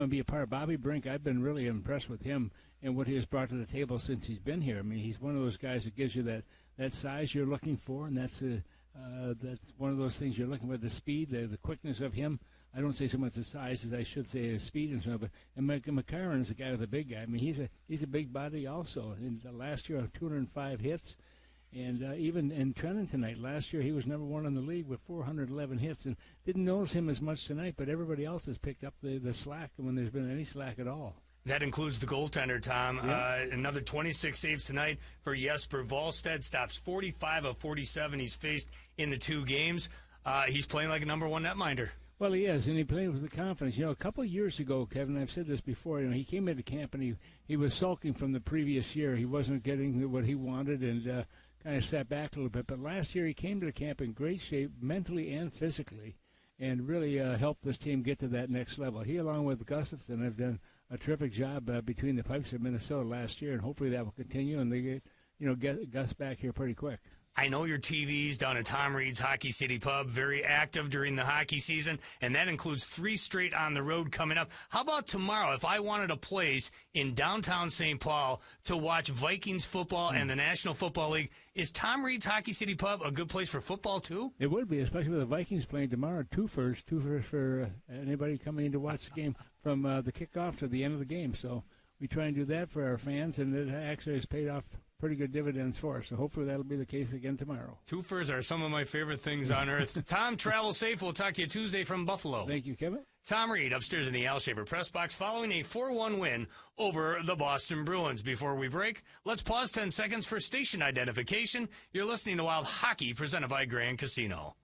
to be a part of Bobby Brink. I've been really impressed with him and what he has brought to the table since he's been here. I mean, he's one of those guys that gives you that size you're looking for, and that's one of those things you're looking for, the speed, the quickness of him. I don't say so much the size as I should say his speed and so on. But McCarron is a guy with a big guy. I mean, he's a big body also. And last year, 205 hits. And even in Trenton tonight, last year he was number one in the league with 411 hits. And didn't notice him as much tonight, but everybody else has picked up the slack when there's been any slack at all. That includes the goaltender, Tom. Yep. Another 26 saves tonight for Jesper Wallstedt. Stops 45 of 47 he's faced in the 2 games. He's playing like a number one netminder. Well, he is, and he played with the confidence. You know, a couple of years ago, Kevin, I've said this before, he came into camp and he was sulking from the previous year. He wasn't getting what he wanted and kind of sat back a little bit. But last year he came to the camp in great shape, mentally and physically, and really helped this team get to that next level. He, along with Gustafson, have done a terrific job between the pipes of Minnesota last year, and hopefully that will continue, and they get Gus back here pretty quick. I know your TV's down at Tom Reed's Hockey City Pub, very active during the hockey season, and that includes 3 straight on the road coming up. How about tomorrow, if I wanted a place in downtown St. Paul to watch Vikings football and the National Football League, is Tom Reed's Hockey City Pub a good place for football too? It would be, especially with the Vikings playing tomorrow. Two first for anybody coming in to watch the game from the kickoff to the end of the game. So we try and do that for our fans, and it actually has paid off pretty good dividends for us. So hopefully that'll be the case again tomorrow. Twofers are some of my favorite things on earth. Tom, travel safe. We'll talk to you Tuesday from Buffalo. Thank you, Kevin. Tom Reed upstairs in the Al Shaver press box following a 4-1 win over the Boston Bruins. Before we break, let's pause 10 seconds for station identification. You're listening to Wild Hockey presented by Grand Casino.